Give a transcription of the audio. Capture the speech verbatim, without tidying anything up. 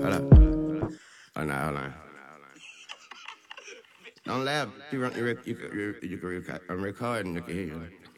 Hold up. Hold on, hold on. Don't laugh. You, run, you, rec- you, you, you, you can record. I'm recording. You can hear you.